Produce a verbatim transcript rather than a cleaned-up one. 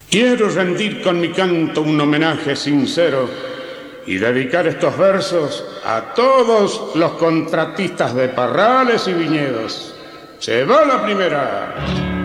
Quiero rendir con mi canto un homenaje sincero y dedicar estos versos a todos los contratistas de parrales y viñedos. ¡Se va la primera!